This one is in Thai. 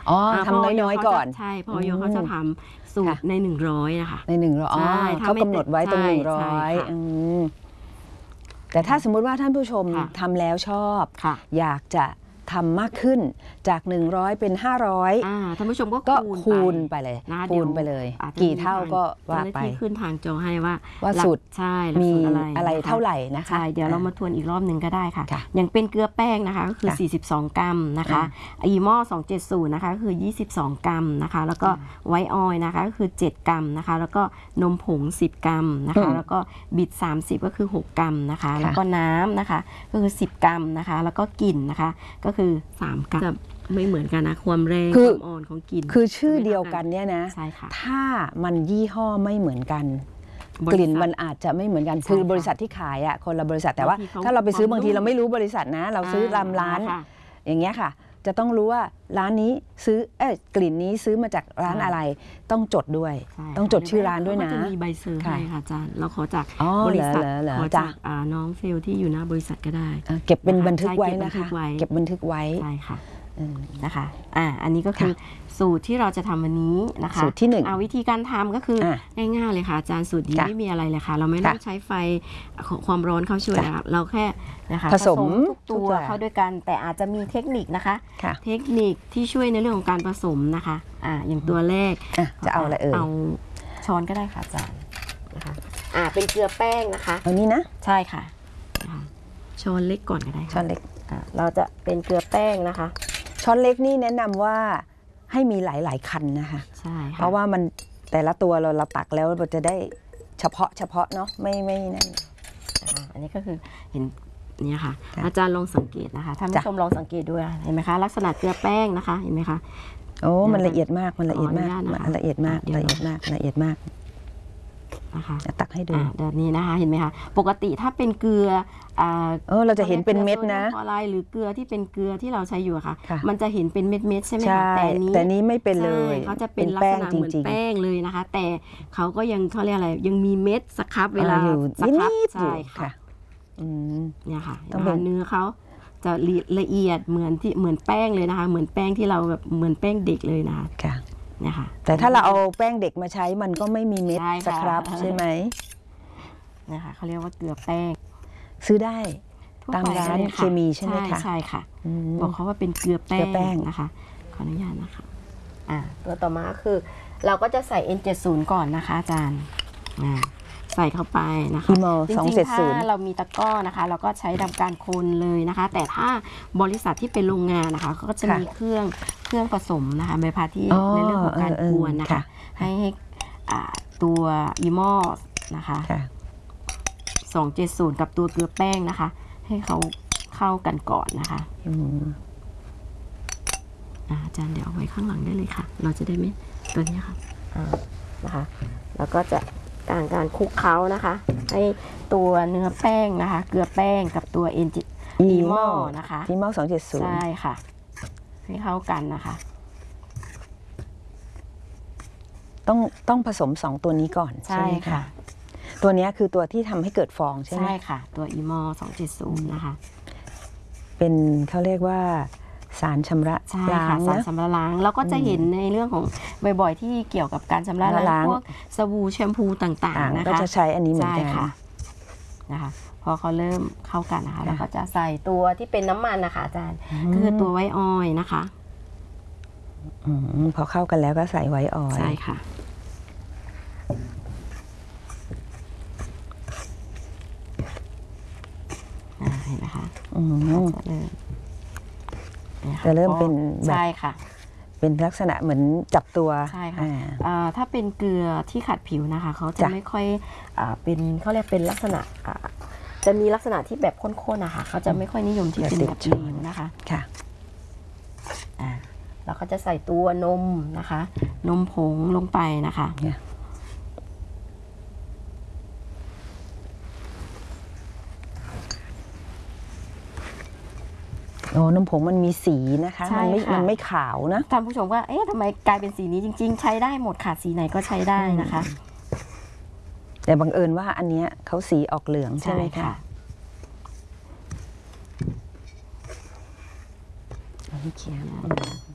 อ๋อทำน้อยๆก่อนใช่พอยเขาจะทำสูตรใน100นะคะใน100อ๋อเขากำหนดไว้ตรง100แต่ถ้าสมมุติว่าท่านผู้ชมทำแล้วชอบอยากจะทำมากขึ้นจาก100เป็น500 ท่านผู้ชมก็คูณไปเลยคูณไปเลยกี่เท่าก็ว่าไปที่ขึ้นทางจอให้ว่าสูตรใช่มีอะไรเท่าไหร่นะคะใช่เดี๋ยวเรามาทวนอีกรอบหนึ่งก็ได้ค่ะอย่างเป็นเกลือแป้งนะคะก็คือ42 กรัมนะคะอีหม้อ270นะคะก็คือ22 กรัมนะคะแล้วก็ไวท์ออยล์นะคะก็คือ7 กรัมนะคะแล้วก็นมผง10 กรัมนะคะแล้วก็บิด30ก็คือ6 กรัมนะคะแล้วก็น้ำนะคะก็คือ10 กรัมนะคะแล้วก็กลิ่นนะคะก็คือ3 กรัมไม่เหมือนกันนะความแรงความอ่อนของกลิ่นคือชื่อเดียวกันเนี่ยนะถ้ามันยี่ห้อไม่เหมือนกันกลิ่นมันอาจจะไม่เหมือนกันคือบริษัทที่ขายคนละบริษัทแต่ว่าถ้าเราไปซื้อบางทีเราไม่รู้บริษัทนะเราซื้อตามร้านอย่างเงี้ยค่ะจะต้องรู้ว่าร้านนี้ซื้อกลิ่นนี้ซื้อมาจากร้านอะไรต้องจดด้วยต้องจดชื่อร้านด้วยนะจะมีใบเซอร์ให้ค่ะอาจารย์เราขอจากบริษัทขอจากน้องเฟลที่อยู่หน้าบริษัทก็ได้เก็บเป็นบันทึกไว้นะคะเก็บบันทึกไว้ใช่ค่ะนะคะอันนี้ก็คือสูตรที่เราจะทำวันนี้นะคะสูตรที่1 วิธีการทำก็คือง่ายๆเลยค่ะอาจารย์สูตรนี้ไม่มีอะไรเลยค่ะเราไม่ต้องใช้ไฟความร้อนเข้าช่วยนะคะเราแค่นะคะผสมทุกตัวเข้าด้วยกันแต่อาจจะมีเทคนิคนะคะเทคนิคที่ช่วยในเรื่องของการผสมนะคะอย่างตัวแรกจะเอาอะไรเอาช้อนก็ได้ค่ะอาจารย์นะคะเป็นเกลือแป้งนะคะเอานี้นะใช่ค่ะช้อนเล็กก่อนก็ได้ช้อนเล็กเราจะเป็นเกลือแป้งนะคะช้อนเล็กนี่แนะนำว่าให้มีหลายๆคันนะคะใช่เพราะว่ามันแต่ละตัวเราตักแล้วเราจะได้เฉพาะเนาะไม่นั่นอันนี้ก็คือเห็นเนี่ยค่ะอาจารย์ลองสังเกตนะคะท่านผู้ชมลองสังเกตด้วยเห็นไหมคะลักษณะเกลือแป้งนะคะเห็นไหมคะโอ้มันละเอียดมากมันละเอียดมากละเอียดมากละเอียดมากละเอียดมากนะคะตักให้ดูแบบนี้นะคะเห็นไหมคะปกติถ้าเป็นเกลือเราจะเห็นเป็นเม็ดนะอะไรหรือเกลือที่เป็นเกลือที่เราใช้อยู่ค่ะมันจะเห็นเป็นเม็ดใช่ไหมคะแต่นี้ไม่เป็นเลยเขาจะเป็นลักษณะเหมือนแป้งเลยนะคะแต่เขาก็ยังเขาเรียกอะไรยังมีเม็ดสครับเวลาสครับใช่ค่ะเนี่ยค่ะเนื้อเขาจะละเอียดเหมือนแป้งเลยนะคะเหมือนแป้งที่เราแบบเหมือนแป้งเด็กเลยนะคะนะคะแต่ถ้าเราเอาแป้งเด็กมาใช้มันก็ไม่มีเม็ดสครับใช่ไหมนะคะเขาเรียกว่าเกลือแป้งซื้อได้ตามร้านเคมีใช่ไหมคะใช่ค่ะบอกเขาว่าเป็นเกลือแป้งนะคะขออนุญาตนะคะตัวต่อมาคือเราก็จะใส่ N70 ก่อนนะคะอาจารย์ใส่เข้าไปนะคะจริงๆถ้าเรามีตะกร้อนะคะเราก็ใช้ทำการคนเลยนะคะแต่ถ้าบริษัทที่เป็นโรงงานนะคะก็จะมีเครื่องผสมนะคะใบพาที่ในเรื่องของการกวนนะคะให้ตัวอีหม้อนะคะ270กับตัวเกลือแป้งนะคะให้เขาเข้ากันก่อนนะคะอาจารย์เดี๋ยวเอาไว้ข้างหลังได้เลยค่ะเราจะได้ไม่ตัวนี้ค่ะนะคะแล้วก็จะการคลุกเคล้านะคะให้ตัวเนื้อแป้งนะคะเกลือแป้งกับตัวอีหม้อนะคะอีหม้อ270 ใช่ค่ะให้เข้ากันนะคะต้องผสม2ตัวนี้ก่อนใช่ไหมคะตัวนี้คือตัวที่ทำให้เกิดฟองใช่ไหมใช่ค่ะตัวอีหม้อ270นะคะเป็นเขาเรียกว่าสารชำระล้างสารชำระล้างเราก็จะเห็นในเรื่องของบ่อยๆที่เกี่ยวกับการชำระล้างพวกสบู่แชมพูต่างๆนะคะก็จะใช้อันนี้เหมือนกันนะคะพอเขาเริ่มเข้ากันนะคะเราก็จะใส่ตัวที่เป็นน้ำมันนะคะอาจารย์ก็คือตัวไวท์ออยล์นะคะพอเข้ากันแล้วก็ใส่ไวท์ออยล์ใช่ค่ะเห็นไหมคะจะเริ่มเป็นแบบใช่ค่ะเป็นลักษณะเหมือนจับตัวใช่ค่ะถ้าเป็นเกลือที่ขัดผิวนะคะเขาจะไม่ค่อยเป็นเขาเรียกเป็นลักษณะจะมีลักษณะที่แบบข้นๆนะคะเขาจะไม่ค่อยนิยมที่เป็นแบบเหลวนะคะค่ะแล้วเขาจะใส่ตัวนมนะคะนมผงลงไปนะคะน้ำผงมันมีสีนะคะมันไม่ขาวนะท่านผู้ชมว่าทำไมกลายเป็นสีนี้จริงๆใช้ได้หมดค่ะสีไหนก็ใช้ได้นะคะแต่บังเอิญว่าอันนี้เขาสีออกเหลืองใช่ไหมคะนี่เขียน